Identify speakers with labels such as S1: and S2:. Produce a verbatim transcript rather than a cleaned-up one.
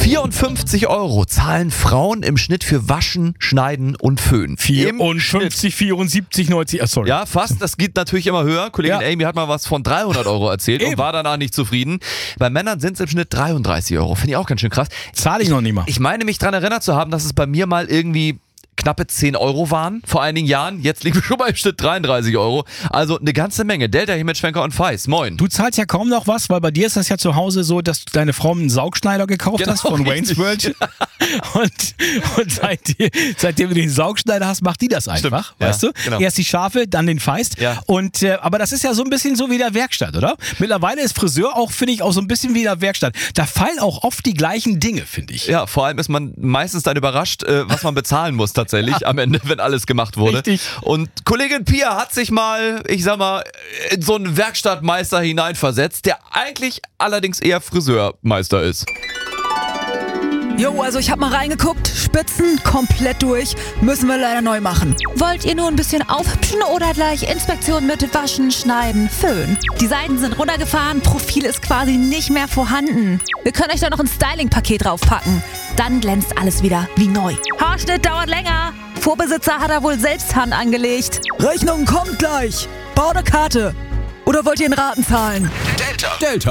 S1: vierundfünfzig Euro zahlen Frauen im Schnitt für Waschen, Schneiden und Föhnen.
S2: vierundfünfzig, vierundsiebzig, neunzig, ah, sorry.
S1: Ja, fast. Das geht natürlich immer höher. Kollegin
S2: Ja.
S1: Amy hat mal was von dreihundert Euro erzählt
S2: Eben.
S1: und war danach nicht zufrieden. Bei Männern sind es im Schnitt dreiunddreißig Euro. Finde ich auch ganz schön krass.
S2: Zahle ich noch nicht mal.
S1: Ich meine mich daran erinnert zu haben, dass es bei mir mal irgendwie knappe zehn Euro waren vor einigen Jahren. Jetzt liegen wir schon mal im Schnitt dreiunddreißig Euro. Also eine ganze Menge. Delta hier mit Schwenker und Feis. Moin.
S2: Du zahlst ja kaum noch was, weil bei dir ist das ja zu Hause so, dass du deine Frau einen Saugschneider gekauft
S1: Genau,
S2: hast von Wayne's
S1: richtig.
S2: World. Und, und seitdem, seitdem du den Saugschneider hast, macht die das einfach,
S1: Stimmt.
S2: weißt
S1: Ja,
S2: du?
S1: genau.
S2: Erst die Schafe, dann den Feist.
S1: Ja.
S2: Und, äh, aber das ist ja so ein bisschen so wie der Werkstatt, oder? Mittlerweile ist Friseur auch, finde ich, auch so ein bisschen wie der Werkstatt. Da fallen auch oft die gleichen Dinge, finde ich.
S1: Ja, vor allem ist man meistens dann überrascht, äh, was man bezahlen muss tatsächlich am Ende, wenn alles gemacht wurde.
S2: Richtig.
S1: Und Kollegin Pia hat sich mal, ich sag mal, in so einen Werkstattmeister hineinversetzt, der eigentlich allerdings eher Friseurmeister ist.
S3: Jo, also ich hab mal reingeguckt, Spitzen komplett durch, müssen wir leider neu machen.
S4: Wollt ihr nur ein bisschen aufhübschen oder gleich Inspektion mit Waschen, Schneiden, Föhn? Die Seiten sind runtergefahren, Profil ist quasi nicht mehr vorhanden. Wir können euch da noch ein Styling-Paket draufpacken. Dann glänzt alles wieder wie neu. Haarschnitt dauert länger. Vorbesitzer hat er wohl selbst Hand angelegt.
S3: Rechnung kommt gleich. Bau eine Karte. Oder wollt ihr in Raten zahlen?
S5: Delta.